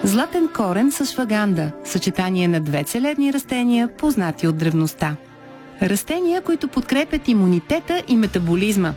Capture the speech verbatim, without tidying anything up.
Златен корен с шваганда – съчетание на две целебни растения, познати от древността. Растения, които подкрепят имунитета и метаболизма.